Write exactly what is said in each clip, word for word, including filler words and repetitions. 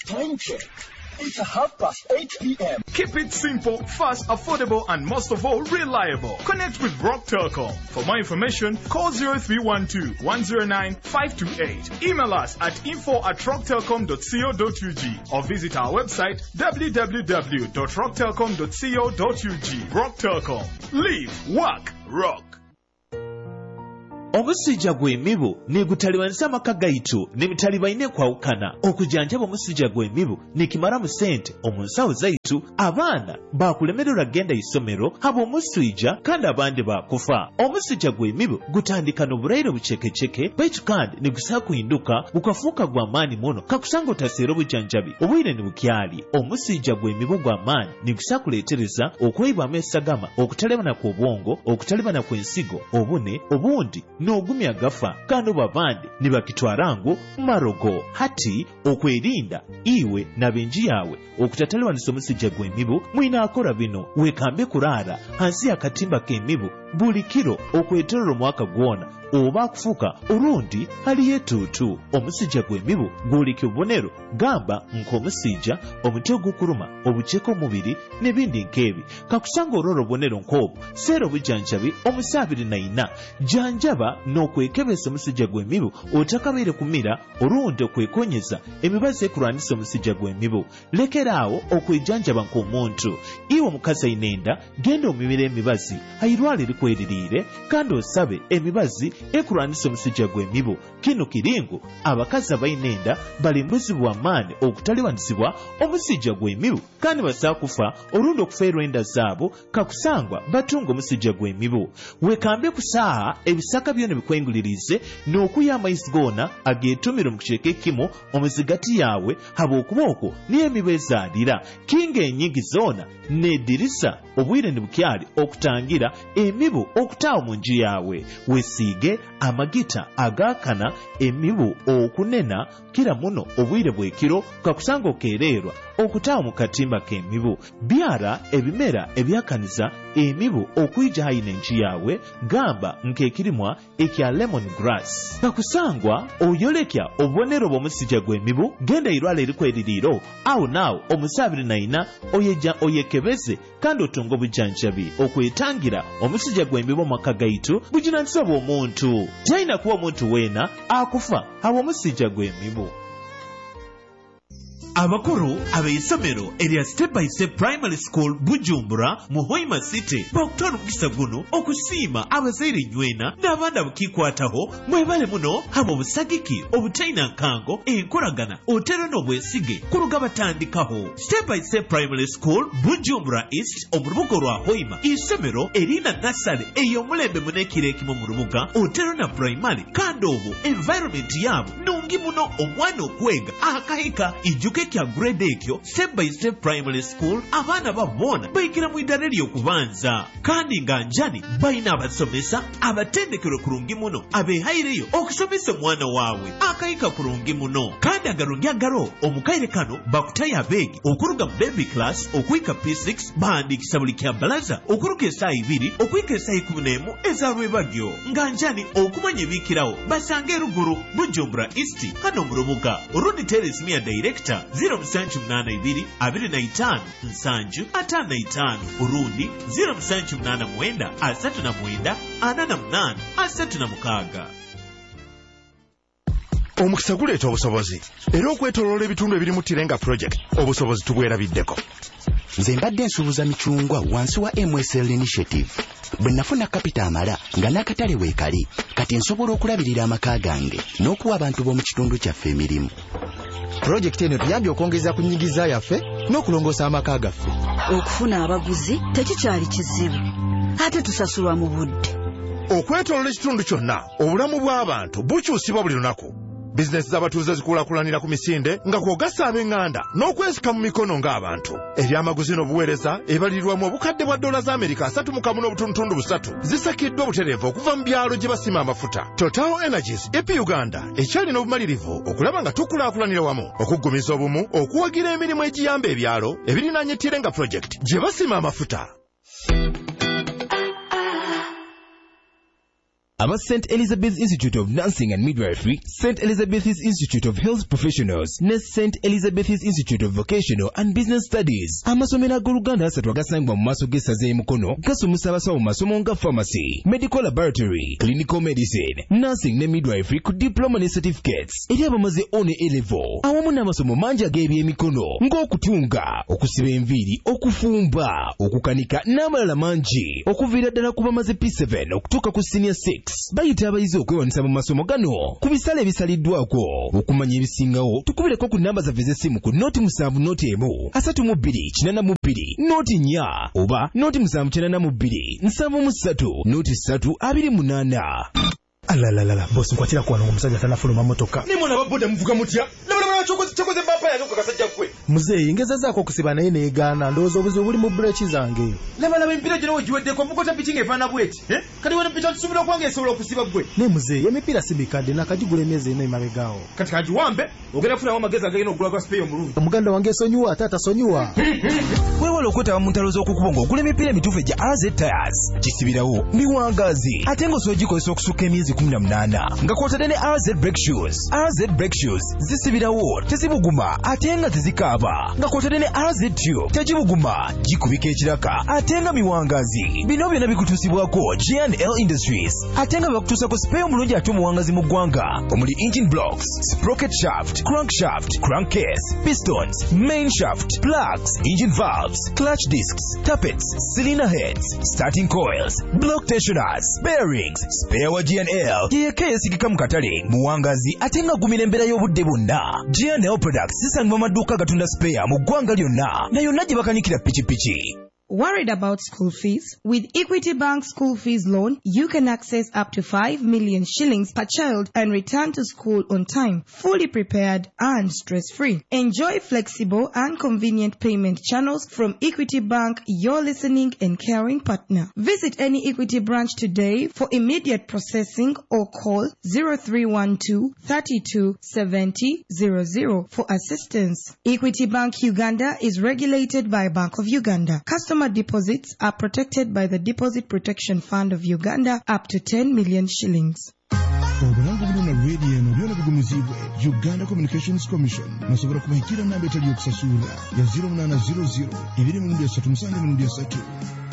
Time check. It's half past eight p.m. Keep it simple, fast, affordable, and most of all, reliable. Connect with Rock Telecom. For more information, call zero three one two, one zero nine, five two eight. Email us at info at rock telecom dot co dot u g or visit our website w w w dot rock telecom dot co dot u g. Rock Telecom. Live, work, rock. Omusija gw'emibu negutaliwanisa amaka gaitu nemitaliba ine kwawukana okujanjaba omusija gw'emibu nekimara mu sente omunsawo zaitu abaana bakulemererwa genda isomero haba omusija kandi abandi bakufa. Omusija gw'emibu gutandika n'obulaire bucekeceke baitu kandi negusobola kuhinduka gukafuuka gwa maani muno kakusanga otaseera obujanjabi obwire ne bukyali. Omusija gw'emibu gwa maani negusobola kuleetereza okweyibwamu esagama, okutalebana kw'obwongo, okutalebana kw'ensigo, obune obundi n'ogumya gafa kandi babandi ne bakitwara ngu marogo. Hati okwerinda iwe n'abenji yawe okutatalewanisa omusija gw'emibu mwina akora bino: wekambe kuraara hansi y'akatimba k'emibu buli kiro okwetolera omwaka gwona oba akufuuka orundi haliyo etuutu. Omusija gw'emibu gwoleka obubonero gamba nk'omusija, omuti ogukuruma, obuceeko omubiri n'ebindi nk'ebi. Kakusanga olwora obubonero nk'obwo seera obujanjabi omusa abiri na ina. Janjaba n'okwekebeza omusija gw'emibu otakabaire kumira orundi okwekonyeza emibazi ekulwanisa omusija gw'emibu. Lekeraawo okwejanjaba nk'omuntu. Iwe omukazi ayina enda, genda omibira emibazi ayirwala erikweririire kandi osabe emibazi ekulwanisa omusija gw'emibu. Kino kiringu abakazi abayina enda balimbuzibwa amaani okutaliwanisibwa omusija gw'emibu kandi basobola kufa olundi okufeerwa enda zaabo kakusangwa batunga omusija gw'emibu. Wekambe ku saaha ebisaka byona bikwengulirize n'okuya amaizi goona ageetumire mu kicweka ekimu omuzigati yawe habw'okuba okwo niyo emibu ezaalira. Kinga enyingi zoona n'eddirisa obwire ne bukyali okutangira emibu okutaawa mu nju yawe. Wesiige amagita agaakana emibu okunena kira muno obwire bw'ekiro kakusanga okeererwa okutaawa mu katimba k'emibu. Byara ebimera ebyakaniza emibu okuyija hayina enju yawe gamba nk'ekirimwa ekya lemon grass. Kakusangwa oyolekya obubonero bw'omusija gw'emibu genda irwala erikweririiro awo naawo omusa abiri na ina oyeja oyekebeze kandi otunga obujanjabi okwetangira omusija gw'emibu mu maka gaitu bujinanisa bw'omuntu. Talina kuba omuntu weena akufa haba omusija gw'emibu. Abakuru ab'essomero erya Step by Step Primary School Bujumbura mu Hoima City bakutwala omukisa guno okusiima abazaire nywena n'abaana bukikwataho mwebale muno haba obusagiki obutaina nkango enkolagana otero n'obwesige kuruga batandikaho. Step by Step Primary School Bujumbura East omurubuga lwa Hoima isomero erina nasale ey'omulembe munekire ekimu mu rubuga otero na primary kandi obwo environment yabo nungi muno omwana okwega akahika ijuke kya grade ekyo. Step by Step Primary School abaana babona bayigira mu idara ly'okubanza kandi nga njani bayina abasomesa abatendekero kurungi muno abehaireyo okusomesa omwana waawe akayika kurungi muno kandi agarungi agaro omukaire kano bakutaya abegi okuruga mu baby class okuyika P six bahandikisa buli kyambalaza okuruga esaawa ibiri okuyika esaawa ikumi n'emu ezalwebagyo nga njani okumanya ebikirawo basange eruguru Bujumbura East hano mu rubuga orundi Terrace Mia Director zero musanju munana ibiri abiri na itaano nsanju ataano na itaano urundi zero musanju munana mwenda asatu na mwenda ana na munana asatu na mukaaga. Omukisa guleeta obusobozi era okwetoloola ebitundu ebirimu Tirenga Project obusobozi tubwerabiddeko. Nze mbadde nsuubuza micungwa wansi wa M S L Initiative. Bwe nafuna kapita amala nga n'akatale weekali kati nsobola okulabirira amaka gange n'okuwa abantu b'omu kitundu kyaffe emirimu. Project eno tuyambye okwongeza ku nnyigiza yaffe n'okulongoosa amaka gaffe. Okufuna abaguzi tekikyali kizibu ate tusasulwa mu budde. Okwetoloola ekitundu kyonna obulamu bw'abantu bukyusibwa buli lunaku. Bizinesi z'abatuuze zikulaakulanira ku misinde nga kwogasa ab'eŋŋanda n'okwesika mu mikono ng'abantu. Ebyamaguzi n'obuweereza ebalirirwamu obukadde bwa dola za Amerika asatu mu kamu n'obutundutundu busatu zisakiddwa obutereevu okuva mu byalo gye basima amafuta. Total Energies E P Uganda ekyalina obumalirivu okulaba nga tukulaakulanira wamu okuggumiza obumu okuwagira emirimu egiyamba ebyalo ebirinaanye Tirenga Project gye basima amafuta. aba Saint Elizabeth's Institute of Nursing and Midwifery, Saint Elizabeth's Institute of Health Professionals ne Saint Elizabeth's Institute of Vocational and Business Studies. Amasomero ag'Oluganda asatu agasangibwa mu maaso g'essaza e Mukono gasomesa abasawo mu masomo nga pharmacy, medical laboratory, clinical medicine, nursing ne midwifery ku diploma ne certificates eri abamaze one A-level awamu n'amasomo mangi ag'ebyemikono ng'okutunga, okusiba enviiri, okufumba, okukanika n'amalala mangi okuviira ddala ku bamaze P seven okutuuka ku senior six. Bayita abayizi okwewanisa mu masomo gano ku bisale ebisaliddwako. Okumanya ebisingawo tukubireko ku namba zaffe z'essimu ku noti musanvu noti emu asatu mu bbiri kinana mu bbiri noti nnya oba noti musanvu kinana mu bbiri nsanvu mu ssatu noti ssatu abiri munaana. Alalalala bosi nkwatira kwa omusajja tanafuluma motoka. Ni mwana waboda mvuga mutya? Labala chokoze chokoze bapa yazo kasajja kwe. Muzeyi ngeza zako kusiba naye ne Uganda ndozo buzi buli mu brechi zange. Labala bempira jino ojiwedde ko mukota pitinga efana bweti. Eh? Kali wana pita tusubira kwange esobola okusiba gwe. Ne muzeyi emipira sibikade nakajigula emyezi ine imabegawo. Kati kajiwambe ogera funa wa mageza agayino ogula kwa spray omulungi. Omuganda wange sonyuwa tata sonyuwa. Wewala okwetaba mu ntalo z'okukubonga ogula emipira emituufu egya R Z Tires. Kisibirawo miwangazi ate ng'osoogikozesa okusuka emyezi kumi na munaana nga kwotadde ne R Z Brake Shoes. R Z Brake Shoes zisibirawo tezibuguma ate nga tezikaaba nga kwotadde ne R Z Tube tegibuguma gikubika ekiraka ate nga miwangazi. Bino byonna bikutuusibwako G and L Industries ate nga bakutuusako spare omulungi ate omuwangazi mu ggwanga omuli engine blocks, sprocket shaft, crankshaft, crankcase, pistons, main shaft, plugs, engine valves, clutch discs, tappets, cylinder heads, starting coils, block tensioners, bearings, spare wa G and L yeyeka yesigika mu katale muwangazi ate nga gumira embeera y'obudde bwonna. G and L Products zisangibwa maduuka gatunda spare mu ggwanga lyonna na yonna gye bakanyikira pikipiki. Worried about school fees? With Equity Bank School Fees Loan, you can access up to five million shillings per child and return to school on time, fully prepared and stress-free. Enjoy flexible and convenient payment channels from Equity Bank, your listening and caring partner. Visit any Equity branch today for immediate processing or call zero three one two, three two seven zero zero zero for assistance. Equity Bank Uganda is regulated by Bank of Uganda. Customer deposits are protected by the Deposit Protection Fund of Uganda up to ten million shillings. Obulango bulina radio eno byona bigumizibwe Uganda Communications Commission nasobola kubahikira namba etali okusasula ya zero nine zero zero two three three seven three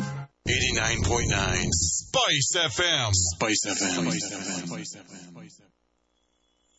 eighty-nine point nine Spice F M. Spice F M. Spice F M. Spice F M.